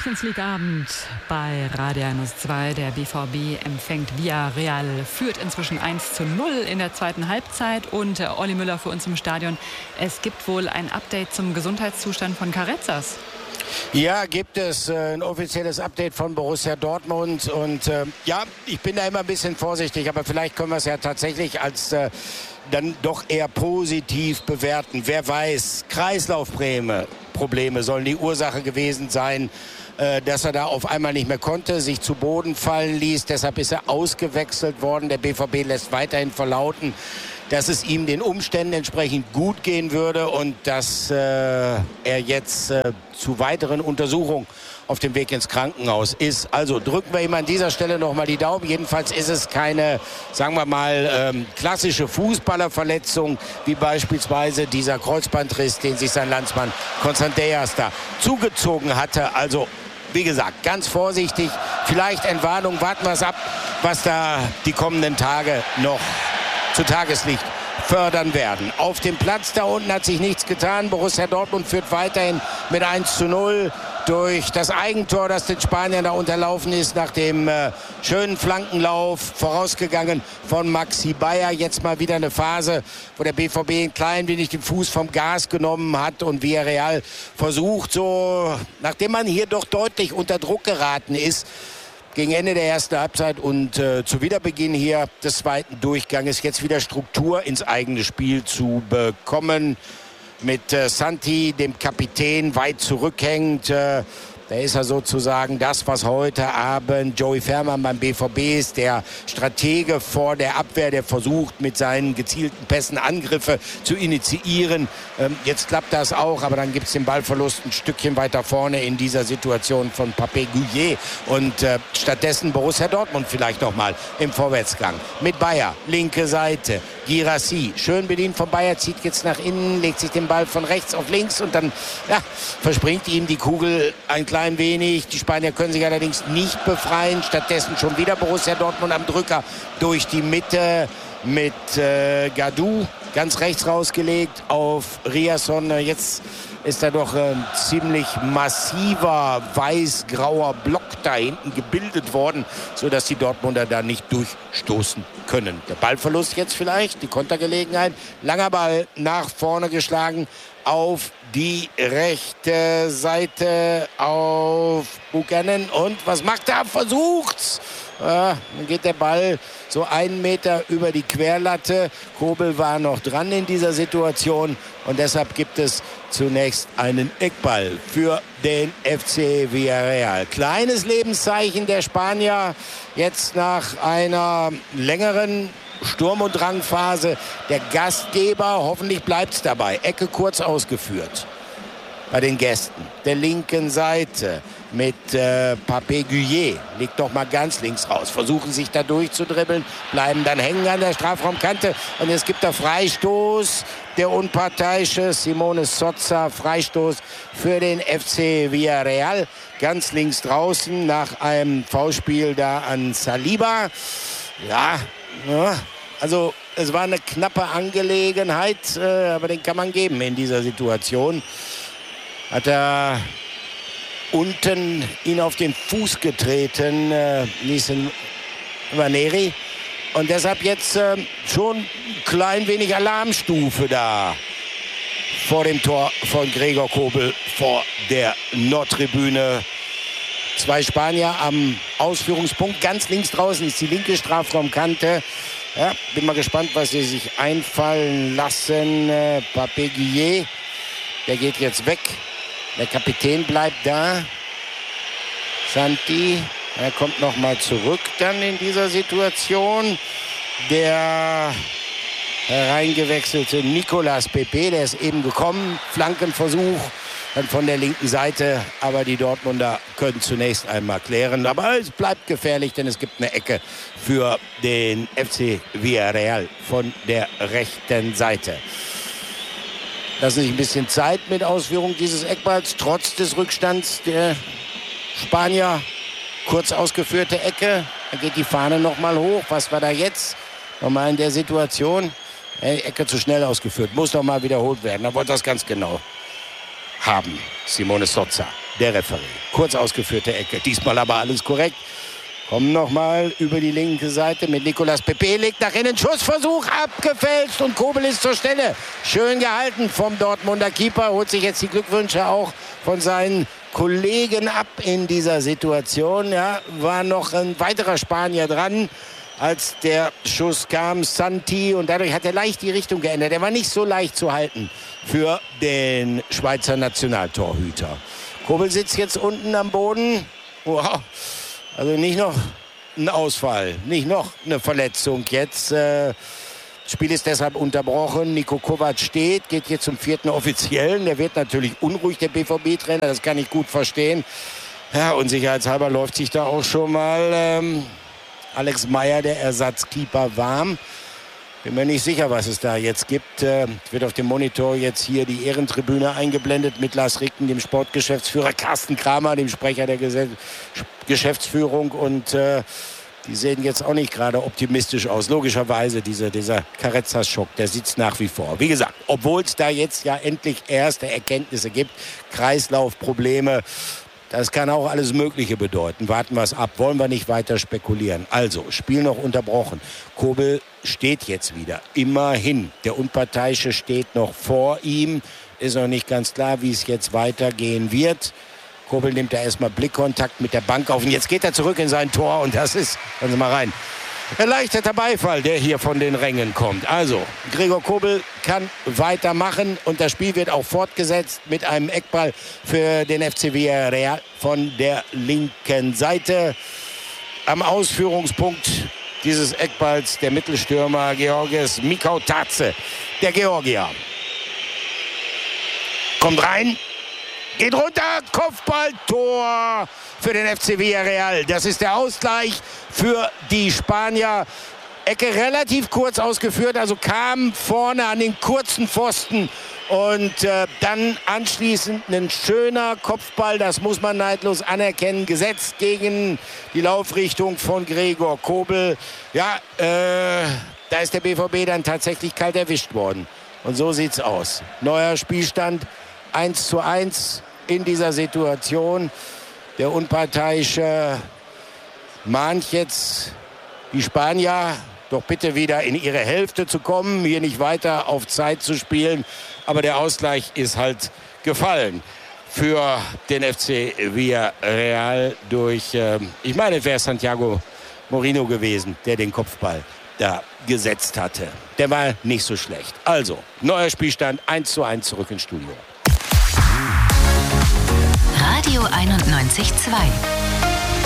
Champions League Abend bei Radio 102. Der BVB empfängt Villarreal, führt inzwischen 1:0 in der zweiten Halbzeit. Und Olli Müller für uns im Stadion. Es gibt wohl ein Update zum Gesundheitszustand von Carezas. Ja, gibt es ein offizielles Update von Borussia Dortmund. Und ja, ich bin da immer ein bisschen vorsichtig, aber vielleicht können wir es ja tatsächlich als dann doch eher positiv bewerten. Wer weiß, Kreislaufprobleme sollen die Ursache gewesen sein, dass er da auf einmal nicht mehr konnte, sich zu Boden fallen ließ. Deshalb ist er ausgewechselt worden. Der BVB lässt weiterhin verlauten, dass es ihm den Umständen entsprechend gut gehen würde und dass er jetzt zu weiteren Untersuchungen auf dem Weg ins Krankenhaus ist. Also drücken wir ihm an dieser Stelle noch mal die Daumen. Jedenfalls ist es keine, sagen wir mal, klassische Fußballerverletzung, wie beispielsweise dieser Kreuzbandriss, den sich sein Landsmann Constantinas da zugezogen hatte. Also wie gesagt, ganz vorsichtig, vielleicht Entwarnung, warten wir es ab, was da die kommenden Tage noch zu Tageslicht fördern werden. Auf dem Platz da unten hat sich nichts getan. Borussia Dortmund führt weiterhin mit 1:0 durch das Eigentor, das den Spaniern da unterlaufen ist, nach dem schönen Flankenlauf, vorausgegangen von Maxi Bayer. Jetzt mal wieder eine Phase, wo der BVB ein klein wenig den Fuß vom Gas genommen hat und Villarreal versucht, so, nachdem man hier doch deutlich unter Druck geraten ist, gegen Ende der ersten Halbzeit und zu Wiederbeginn hier des zweiten Durchganges jetzt wieder Struktur ins eigene Spiel zu bekommen. Mit Santi, dem Kapitän, weit zurückhängend. Da ist er sozusagen das, was heute Abend Joey Veerman beim BVB ist. Der Stratege vor der Abwehr, der versucht, mit seinen gezielten Pässen Angriffe zu initiieren. Jetzt klappt das auch, aber dann gibt es den Ballverlust ein Stückchen weiter vorne in dieser Situation von Pape Gueye. Und stattdessen Borussia Dortmund vielleicht nochmal im Vorwärtsgang. Mit Bayer, linke Seite. Guirassy, schön bedient von Bayer, zieht jetzt nach innen, legt sich den Ball von rechts auf links und dann verspringt ihm die Kugel ein klein wenig. Die Spanier können sich allerdings nicht befreien. Stattdessen schon wieder Borussia Dortmund am Drücker durch die Mitte mit Gadou ganz rechts rausgelegt auf Riasson. Jetzt ist da doch ein ziemlich massiver weiß-grauer Block da hinten gebildet worden, sodass die Dortmunder da nicht durchstoßen können. Der Ballverlust jetzt vielleicht, die Kontergelegenheit. Langer Ball nach vorne geschlagen auf die rechte Seite auf Buchanan. Und was macht er? Versucht's! Dann geht der Ball so 1 Meter über die Querlatte. Kobel war noch dran in dieser Situation und deshalb gibt es zunächst einen Eckball für den FC Villarreal. Kleines Lebenszeichen der Spanier jetzt nach einer längeren Sturm- und Drangphase. Der Gastgeber, hoffentlich bleibt es dabei. Ecke kurz ausgeführt bei den Gästen. Der linken Seite mit Pape Gueye. Liegt doch mal ganz links raus. Versuchen sich da durchzudribbeln. Bleiben dann hängen an der Strafraumkante. Und es gibt da Freistoß. Der unparteiische Simone Sozza. Freistoß für den FC Villarreal. Ganz links draußen nach einem Foulspiel da an Saliba. Ja, also es war eine knappe Angelegenheit. Aber den kann man geben in dieser Situation. Hat er unten ihn auf den Fuß getreten, Nissen Vaneri. Und deshalb jetzt schon ein klein wenig Alarmstufe da vor dem Tor von Gregor Kobel vor der Nordtribüne. 2 Spanier am Ausführungspunkt. Ganz links draußen ist die linke Strafraumkante. Ja, bin mal gespannt, was sie sich einfallen lassen. Pape Gueye, der geht jetzt weg. Der Kapitän bleibt da. Santi, er kommt noch mal zurück dann in dieser Situation. Der hereingewechselte Nicolas Pepe, der ist eben gekommen. Flankenversuch dann von der linken Seite. Aber die Dortmunder können zunächst einmal klären. Aber es bleibt gefährlich, denn es gibt eine Ecke für den FC Villarreal von der rechten Seite. Lassen sich ein bisschen Zeit mit Ausführung dieses Eckballs, trotz des Rückstands der Spanier. Kurz ausgeführte Ecke, da geht die Fahne noch mal hoch. Was war da jetzt? Nochmal in der Situation. Ecke zu schnell ausgeführt, muss noch mal wiederholt werden. Da wollte das ganz genau haben, Simone Sozza. der Referee. Kurz ausgeführte Ecke, diesmal aber alles korrekt. Kommen nochmal über die linke Seite mit Nicolas Pepe, legt nach innen, Schussversuch abgefälscht und Kobel ist zur Stelle. Schön gehalten vom Dortmunder Keeper, holt sich jetzt die Glückwünsche auch von seinen Kollegen ab in dieser Situation. Ja, war noch ein weiterer Spanier dran, als der Schuss kam, Santi, und dadurch hat er leicht die Richtung geändert. Er war nicht so leicht zu halten für den Schweizer Nationaltorhüter. Kobel sitzt jetzt unten am Boden. Wow. Also nicht noch ein Ausfall, nicht noch eine Verletzung jetzt. Das Spiel ist deshalb unterbrochen. Niko Kovac steht, geht jetzt zum 4. Offiziellen. Der wird natürlich unruhig, der BVB-Trainer, das kann ich gut verstehen. Ja, und sicherheitshalber läuft sich da auch schon mal Alex Meyer, der Ersatzkeeper, warm. Bin mir nicht sicher, was es da jetzt gibt. Wird auf dem Monitor jetzt hier die Ehrentribüne eingeblendet mit Lars Ricken, dem Sportgeschäftsführer, Carsten Kramer, dem Sprecher der Geschäftsführung. Und die sehen jetzt auch nicht gerade optimistisch aus. Logischerweise, dieser Carezza-Schock, der sitzt nach wie vor. Wie gesagt, obwohl es da jetzt ja endlich erste Erkenntnisse gibt, Kreislaufprobleme, das kann auch alles Mögliche bedeuten. Warten wir es ab. Wollen wir nicht weiter spekulieren. Also, Spiel noch unterbrochen. Kobel steht jetzt wieder. Immerhin. Der Unparteiische steht noch vor ihm. Ist noch nicht ganz klar, wie es jetzt weitergehen wird. Kobel nimmt da erstmal Blickkontakt mit der Bank auf. Und jetzt geht er zurück in sein Tor. Und das ist, hören Sie mal rein, erleichterter Beifall, der hier von den Rängen kommt. Also, Gregor Kobel kann weitermachen und das Spiel wird auch fortgesetzt mit einem Eckball für den FC Villarreal von der linken Seite. Am Ausführungspunkt dieses Eckballs der Mittelstürmer Georgios Mikautadze, der Georgier. Kommt rein, geht runter, Kopfball, Tor für den FC Villarreal. Das ist der Ausgleich für die Spanier. Ecke relativ kurz ausgeführt, also kam vorne an den kurzen Pfosten und dann anschließend ein schöner Kopfball, das muss man neidlos anerkennen, gesetzt gegen die Laufrichtung von Gregor Kobel. Ja, da ist der BVB dann tatsächlich kalt erwischt worden. Und so sieht's aus. Neuer Spielstand 1:1 in dieser Situation. Der Unparteiische mahnt jetzt die Spanier, doch bitte wieder in ihre Hälfte zu kommen, hier nicht weiter auf Zeit zu spielen. Aber der Ausgleich ist halt gefallen für den FC Villarreal durch, ich meine, es wäre Santiago Moreno gewesen, der den Kopfball da gesetzt hatte. Der war nicht so schlecht. Also, neuer Spielstand 1:1 zurück ins Studio. Radio 91.2